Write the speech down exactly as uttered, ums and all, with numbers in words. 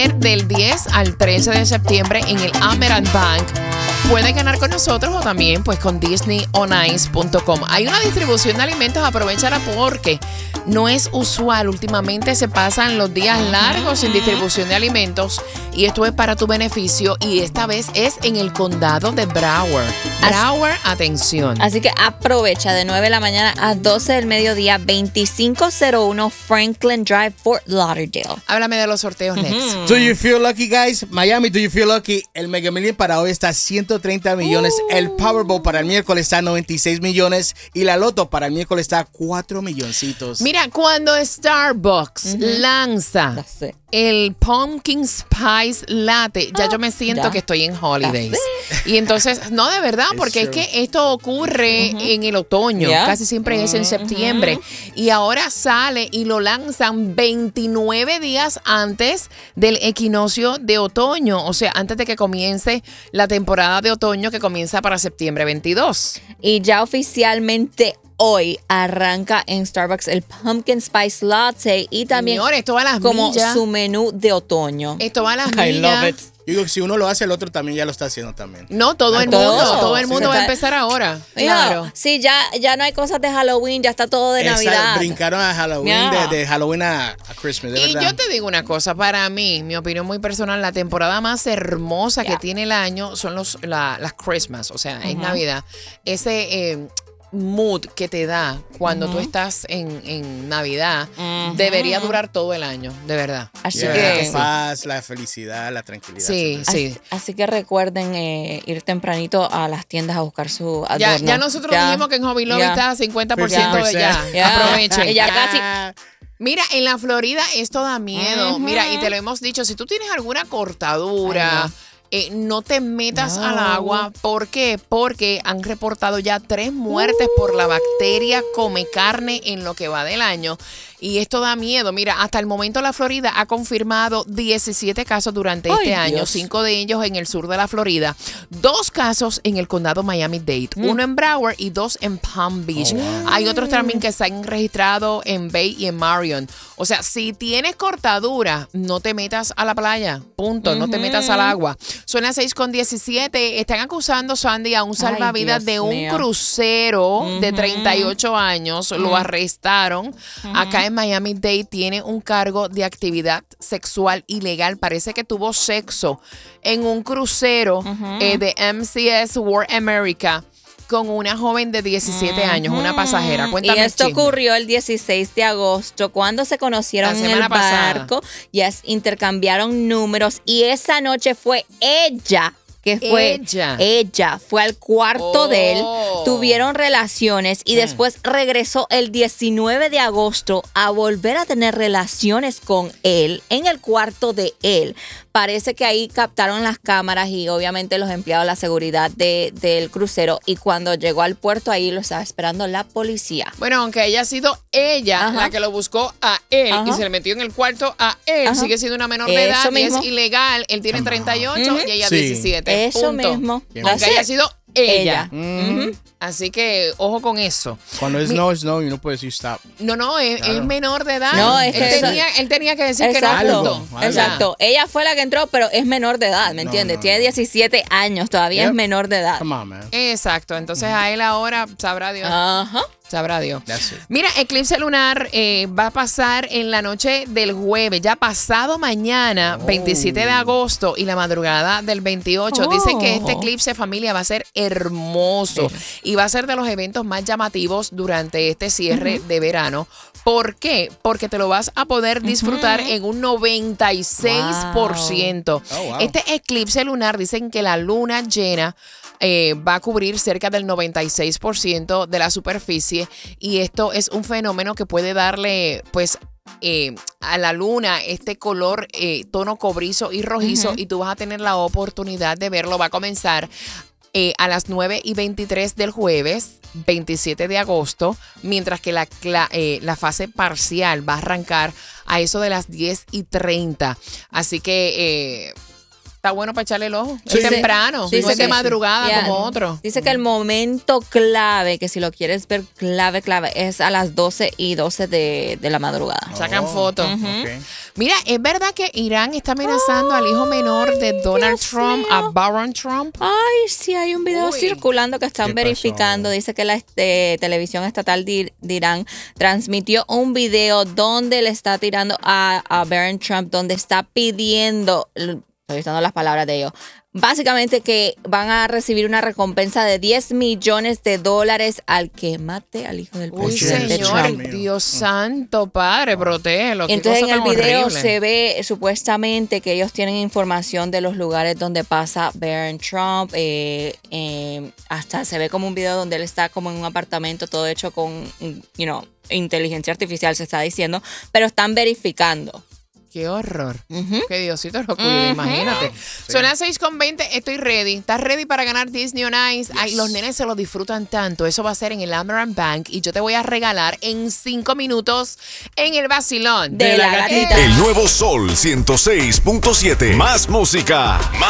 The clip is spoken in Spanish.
Del diez al trece de septiembre en el Amerant Bank. Puede ganar con nosotros o también pues con disney on ice punto com. Hay una distribución de alimentos, aprovechala porque no es usual. Últimamente se pasan los días largos sin distribución de alimentos y esto es para tu beneficio y esta vez es en el condado de Broward. Broward, atención. Así que aprovecha de nueve de la mañana a doce del mediodía, veinticinco cero uno Franklin Drive, Fort Lauderdale. Háblame de los sorteos, Lex. Uh-huh. Do you feel lucky, guys? Miami, do you feel lucky? El Mega Million para hoy está a ciento treinta millones. Uh. El Powerball para el miércoles está a noventa y seis millones. Y la Loto para el miércoles está a cuatro milloncitos. Mira, cuando Starbucks uh-huh. lanza el Pumpkin Spice Latte, ya yo me siento ya. que estoy en holidays. Y entonces, no, de verdad, porque es que esto ocurre uh-huh. en el otoño. Yeah. Casi siempre es en septiembre. Uh-huh. Y ahora sale y lo lanzan veintinueve días antes del equinoccio de otoño. O sea, antes de que comience la temporada de otoño que comienza para septiembre veintidós. Y ya oficialmente hoy arranca en Starbucks el Pumpkin Spice Latte y también Señor, esto va a las como millas. Su menú de otoño. Esto va a las I millas. love it. Yo digo que si uno lo hace, el otro también ya lo está haciendo también. No, todo el todo, mundo, todo el mundo sí. va a empezar ahora. Claro. Sí, ya, ya no hay cosas de Halloween, ya está todo de Exacto, Navidad. brincaron a Halloween, yeah. de, de Halloween a, a Christmas, de y verdad. yo te digo una cosa, para mí, mi opinión muy personal, la temporada más hermosa yeah. que tiene el año son los la, las Christmas, o sea, uh-huh. es Navidad. Ese eh, mood que te da cuando uh-huh. tú estás en, en Navidad uh-huh. debería durar todo el año, de verdad. Así yeah, que la paz, la felicidad, la tranquilidad. Sí, sí. Así, así que recuerden eh, ir tempranito a las tiendas a buscar su adorno. Ya, ya nosotros ya. dijimos que en Hobby Lobby yeah. está cincuenta por ciento yeah. de ya. Yeah. Aprovechen. Ya casi. Mira, en la Florida esto da miedo. Uh-huh. Mira, y te lo hemos dicho, si tú tienes alguna cortadura, Eh, no te metas no. al agua. ¿Por qué? Porque han reportado ya tres muertes uh. por la bacteria come carne en lo que va del año. Y esto da miedo. Mira, hasta el momento la Florida ha confirmado diecisiete casos durante Ay, este año. Dios. Cinco de ellos en el sur de la Florida. Dos casos en el condado Miami-Dade. Mm. Uno en Broward y dos en Palm Beach. Oh. Hay otros también que se han registrado en Bay y en Marion. O sea, si tienes cortadura, no te metas a la playa. Punto. Mm-hmm. No te metas al agua. Son las seis con diecisiete. Están acusando, Sandy, a un salvavidas Ay, de un mío. crucero mm-hmm. de treinta y ocho años. Mm. Lo arrestaron mm-hmm. acá en Miami-Dade. Tiene un cargo de actividad sexual ilegal. Parece que tuvo sexo en un crucero uh-huh. eh, de M C S World America con una joven de diecisiete uh-huh. años, una pasajera. Cuéntame. Y esto ocurrió el dieciséis de agosto, cuando se conocieron en el barco. Yes, intercambiaron números y esa noche fue ella que fue ella. Ella fue al cuarto oh. de él, tuvieron relaciones y mm. después regresó el diecinueve de agosto a volver a tener relaciones con él en el cuarto de él. Parece que ahí captaron las cámaras y obviamente los empleados de la seguridad de, del crucero y cuando llegó al puerto ahí lo estaba esperando la policía. Bueno, aunque haya sido ella Ajá. la que lo buscó a él Ajá. y se le metió en el cuarto a él, Ajá. sigue siendo una menor de edad Eso y mismo. Es ilegal. Él tiene treinta y ocho uh-huh. y ella sí. diecisiete. Eso punto. mismo. Aunque haya sido ella. ella. Mm. Uh-huh. Así que ojo con eso. Cuando es Mi, no, es no y no puedes decir stop. No, no, es, claro. es menor de edad. No, es él, que tenía, él tenía que decir Exacto. que no. Algo, algo. Exacto. Ella fue la que entró, pero es menor de edad, ¿me no, entiendes? No, Tiene no. diecisiete años, todavía yep. es menor de edad. Come on, man. Exacto. Entonces uh-huh. a él ahora sabrá Dios. Ajá. Uh-huh. Sabrá Dios. Mira, eclipse lunar eh, va a pasar en la noche del jueves, ya pasado mañana, oh. veintisiete de agosto y la madrugada del veintiocho. Oh. Dicen que este eclipse, familia, va a ser hermoso sí. y va a ser de los eventos más llamativos durante este cierre uh-huh. de verano. ¿Por qué? Porque te lo vas a poder disfrutar uh-huh. en un noventa y seis por ciento. Wow. Oh, wow. Este eclipse lunar, dicen que la luna llena Eh, va a cubrir cerca del noventa y seis por ciento de la superficie y esto es un fenómeno que puede darle pues eh, a la luna este color eh, tono cobrizo y rojizo uh-huh. y tú vas a tener la oportunidad de verlo. Va a comenzar eh, a las nueve y veintitrés del jueves veintisiete de agosto, mientras que la, la, eh, la fase parcial va a arrancar a eso de las diez y treinta. Así que eh, Está bueno para echarle el ojo. Sí. Es temprano, Dice no es de que- madrugada yeah. como otro. Dice que el momento clave, que si lo quieres ver clave, clave, es a las doce y doce de, de la madrugada. Sacan Oh, fotos. ok. Mira, ¿es verdad que Irán está amenazando al hijo menor de Donald Dios Trump, mío. a Barron Trump? Ay, sí, hay un video Uy. circulando que están ¿Qué pasó? verificando. Dice que la este, televisión estatal de, de Irán transmitió un video donde le está tirando a, a Barron Trump, donde está pidiendo, estoy usando las palabras de ellos, básicamente que van a recibir una recompensa de diez millones de dólares al que mate al hijo del Uy, presidente Dios señor, Trump. Dios santo, padre, protégelo. Qué Entonces en cosa el tan video horrible. se ve supuestamente que ellos tienen información de los lugares donde pasa Barron Trump. eh, eh, hasta se ve como un video donde él está como en un apartamento todo hecho con, you know, inteligencia artificial, se está diciendo, pero están verificando. Qué horror. Ujú. Que Diosito lo cuide, imagínate. Son las seis con veinte, estoy ready. ¿Estás ready para ganar Disney on Ice? Ay, los nenes se lo disfrutan tanto. Eso va a ser en el Amerant Bank y yo te voy a regalar en cinco minutos en el vacilón De la gatita. El nuevo Sol ciento seis punto siete. Más música, más